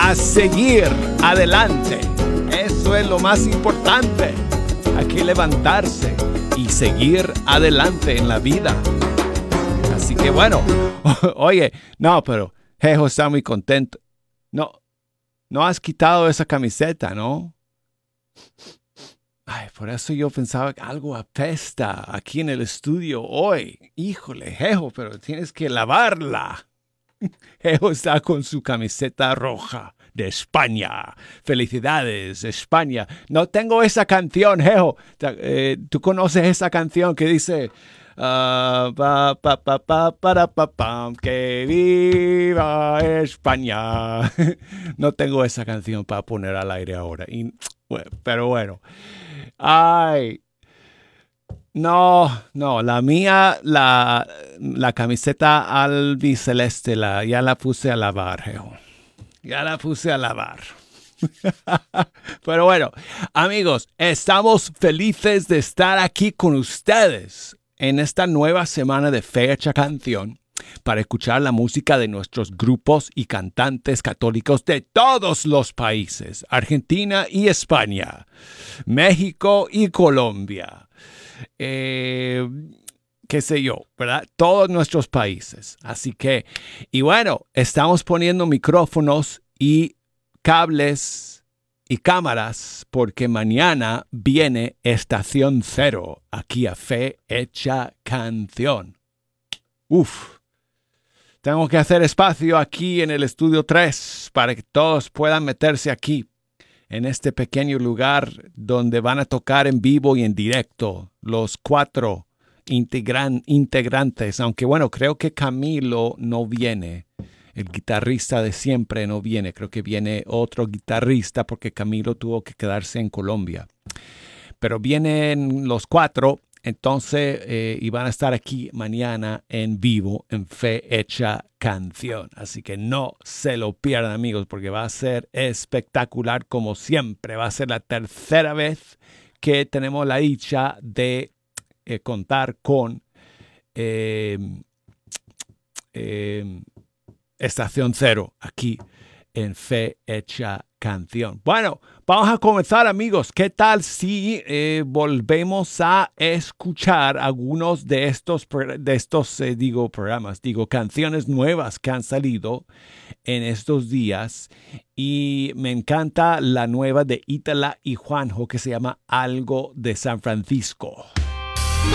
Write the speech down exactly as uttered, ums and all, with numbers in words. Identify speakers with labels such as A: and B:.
A: a seguir adelante. Eso es lo más importante. Hay que levantarse y seguir adelante en la vida. Así que bueno, oye, no, pero Jejo está muy contento. No, no has quitado esa camiseta, ¿no? Ay, por eso yo pensaba que algo apesta aquí en el estudio hoy. Híjole, Jejo, pero tienes que lavarla. Jejo está con su camiseta roja de España. Felicidades, España. No tengo esa canción, Jejo. Eh, ¿Tú conoces esa canción que dice... Uh, pa, pa, pa, pa, para, pa, pa, que viva España? No tengo esa canción para poner al aire ahora. Y, bueno, pero bueno. Ay... No, no, la mía, la, la camiseta albiceleste, la, ya la puse a lavar, jejo. Ya la puse a lavar. Pero bueno, amigos, estamos felices de estar aquí con ustedes en esta nueva semana de Fecha Canción para escuchar la música de nuestros grupos y cantantes católicos de todos los países, Argentina y España, México y Colombia. Eh, qué sé yo, ¿verdad? Todos nuestros países. Así que, y bueno, estamos poniendo micrófonos y cables y cámaras porque mañana viene Estación Cero aquí a Fe Hecha Canción. Uf, tengo que hacer espacio aquí en el estudio tres para que todos puedan meterse aquí, en este pequeño lugar donde van a tocar en vivo y en directo los cuatro integran, integrantes. Aunque bueno, creo que Camilo no viene. El guitarrista de siempre no viene. Creo que viene otro guitarrista porque Camilo tuvo que quedarse en Colombia. Pero vienen los cuatro, entonces, eh, y van a estar aquí mañana en vivo en Fe Hecha Canción. Así que no se lo pierdan, amigos, porque va a ser espectacular como siempre. Va a ser la tercera vez que tenemos la dicha de eh, contar con eh, eh, Estación Cero aquí en Fe Hecha Canción. Bueno, vamos a comenzar, amigos. ¿Qué tal si eh, volvemos a escuchar algunos de estos, de estos eh, digo, programas, digo, canciones nuevas que han salido en estos días? Y me encanta la nueva de Ítala y Juanjo que se llama Algo de San Francisco.